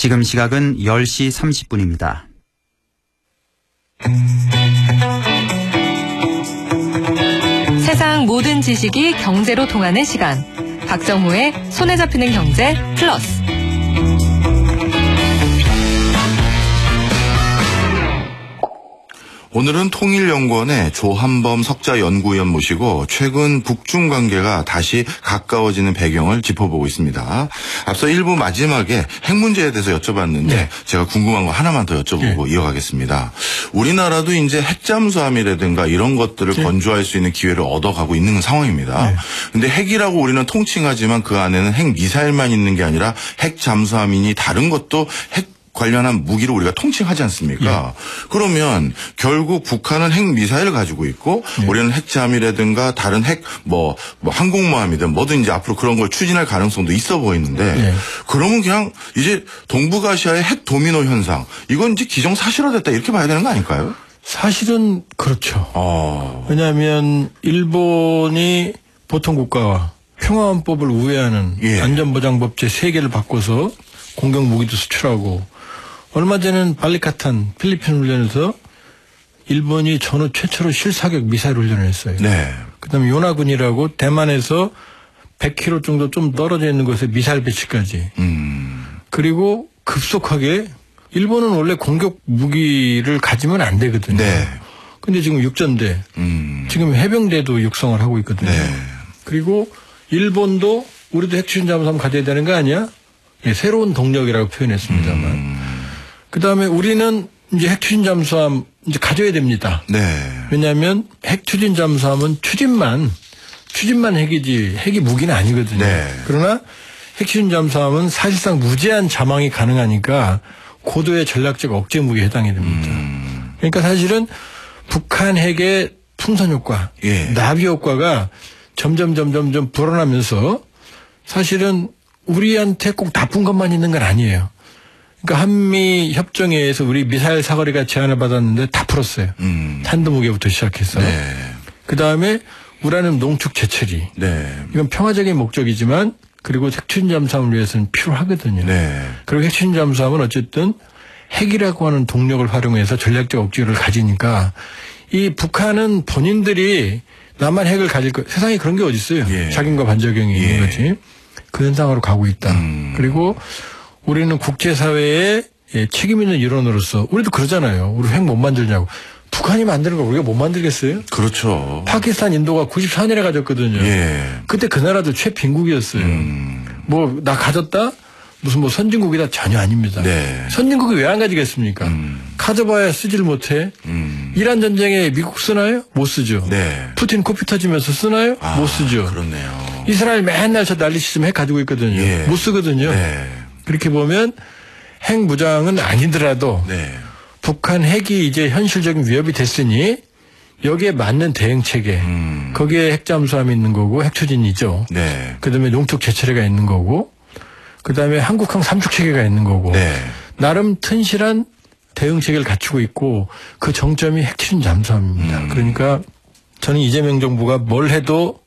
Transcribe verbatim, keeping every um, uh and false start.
지금 시각은 열 시 삼십 분입니다. 세상 모든 지식이 경제로 통하는 시간. 박정호의 손에 잡히는 경제 플러스. 오늘은 통일연구원의 조한범 석자연구위원 모시고 최근 북중 관계가 다시 가까워지는 배경을 짚어보고 있습니다. 앞서 일 부 마지막에 핵 문제에 대해서 여쭤봤는데 네. 제가 궁금한 거 하나만 더 여쭤보고 네. 이어가겠습니다. 우리나라도 이제 핵잠수함이라든가 이런 것들을 네. 건조할 수 있는 기회를 얻어가고 있는 상황입니다. 그런데 네. 핵이라고 우리는 통칭하지만 그 안에는 핵미사일만 있는 게 아니라 핵잠수함이니 다른 것도 핵 관련한 무기를 우리가 통칭하지 않습니까? 예. 그러면 결국 북한은 핵미사일을 가지고 있고 예. 우리는 핵잠이라든가 다른 핵 뭐 뭐 항공모함이든 뭐든 이제 앞으로 그런 걸 추진할 가능성도 있어 보이는데 예. 그러면 그냥 이제 동북아시아의 핵 도미노 현상 이건 이제 기정사실화됐다 이렇게 봐야 되는 거 아닐까요? 사실은 그렇죠. 어. 왜냐하면 일본이 보통 국가와 평화헌법을 우회하는 예. 안전보장법제 세 개를 바꿔서 공격 무기도 수출하고 얼마 전에는 발리카탄 필리핀 훈련에서 일본이 전후 최초로 실사격 미사일 훈련을 했어요. 네. 그다음에 요나군이라고 대만에서 백 킬로미터 정도 좀 떨어져 있는 곳에 미사일 배치까지. 음. 그리고 급속하게 일본은 원래 공격 무기를 가지면 안 되거든요. 네. 근데 지금 육전대, 음. 지금 해병대도 육성을 하고 있거든요. 네. 그리고 일본도 우리도 핵추진 잠수함 가져야 되는 거 아니야? 네, 새로운 동력이라고 표현했습니다만. 음. 그 다음에 우리는 이제 핵추진 잠수함 이제 가져야 됩니다. 네. 왜냐하면 핵추진 잠수함은 추진만, 추진만 핵이지 핵이 무기는 아니거든요. 네. 그러나 핵추진 잠수함은 사실상 무제한 자망이 가능하니까 고도의 전략적 억제 무기에 해당이 됩니다. 음. 그러니까 사실은 북한 핵의 풍선 효과, 예. 나비 효과가 점점 점점 점 불어나면서 사실은 우리한테 꼭 나쁜 것만 있는 건 아니에요. 그러니까 한미 협정회에서 우리 미사일 사거리가 제한을 받았는데 다 풀었어요. 음. 탄도무게부터 시작해서. 네. 그다음에 우라늄 농축 재처리. 네. 이건 평화적인 목적이지만 그리고 핵추진 잠수함을 위해서는 필요하거든요. 네. 그리고 핵추진 잠수함은 어쨌든 핵이라고 하는 동력을 활용해서 전략적 억지를 가지니까 이 북한은 본인들이 나만 핵을 가질 거 세상에 그런 게 어디 있어요. 예. 작용과 반작용이 예. 있는 거지. 그 현상으로 가고 있다. 음. 그리고 우리는 국제사회의 책임 있는 일원으로서 우리도 그러잖아요. 우리 핵 못 만들냐고. 북한이 만드는 걸 우리가 못 만들겠어요? 그렇죠. 파키스탄, 인도가 구십사 년에 가졌거든요. 예. 그때 그 나라도 최빈국이었어요. 음. 뭐 나 가졌다? 무슨 뭐 선진국이다? 전혀 아닙니다. 네. 선진국이 왜 안 가지겠습니까? 음. 가져봐야 쓰질 못해. 음. 이란 전쟁에 미국 쓰나요? 못 쓰죠. 네. 푸틴 코피 터지면서 쓰나요? 아, 못 쓰죠. 그렇네요. 이스라엘 맨날 저 난리 시스템 핵 가지고 있거든요. 예. 못 쓰거든요. 네. 그렇게 보면 핵 무장은 아니더라도 네. 북한 핵이 이제 현실적인 위협이 됐으니 여기에 맞는 대응 체계. 음. 거기에 핵잠수함이 있는 거고 핵추진이죠. 네. 그다음에 농축 재처리가 있는 거고 그다음에 한국항 삼축 체계가 있는 거고 네. 나름 튼실한 대응 체계를 갖추고 있고 그 정점이 핵추진 잠수함입니다. 음. 그러니까 저는 이재명 정부가 뭘 해도